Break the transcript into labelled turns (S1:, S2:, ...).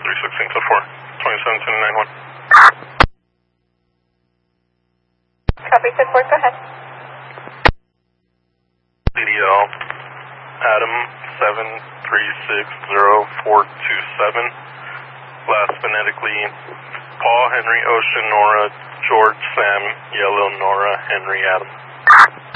S1: 316 to 4, 2791.
S2: Copy, 10-4, go ahead.
S1: CDL, Adam 7360427. Last phonetically, Paul, Henry, Ocean, Nora, George, Sam, Yellow, Nora, Henry, Adam.